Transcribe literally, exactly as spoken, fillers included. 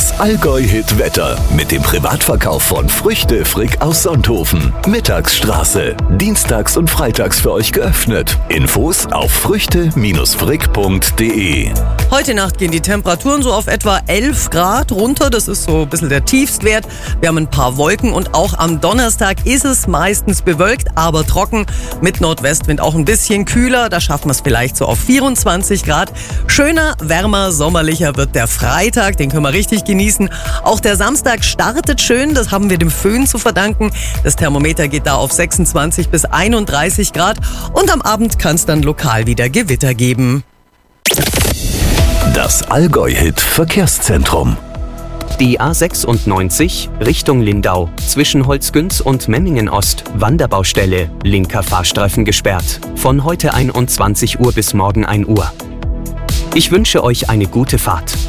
Das Allgäu-Hit-Wetter mit dem Privatverkauf von Früchte Frick aus Sonthofen. Mittagsstraße. Dienstags und freitags für euch geöffnet. Infos auf früchte frick punkt de. Heute Nacht gehen die Temperaturen so auf etwa elf Grad runter. Das ist so ein bisschen der Tiefstwert. Wir haben ein paar Wolken und auch am Donnerstag ist es meistens bewölkt, aber trocken. Mit Nordwestwind auch ein bisschen kühler. Da schaffen wir es vielleicht so auf vierundzwanzig Grad. Schöner, wärmer, sommerlicher wird der Freitag. Den können wir richtig genießen. Auch der Samstag startet schön. Das haben wir dem Föhn zu verdanken. Das Thermometer geht da auf sechsundzwanzig bis einunddreißig Grad. Und am Abend kann es dann lokal wieder Gewitter geben. Das Allgäu-Hit-Verkehrszentrum. Die A sechsundneunzig Richtung Lindau zwischen Holzgünz und Memmingen Ost, Wanderbaustelle, linker Fahrstreifen gesperrt. Von heute einundzwanzig Uhr bis morgen ein Uhr. Ich wünsche euch eine gute Fahrt.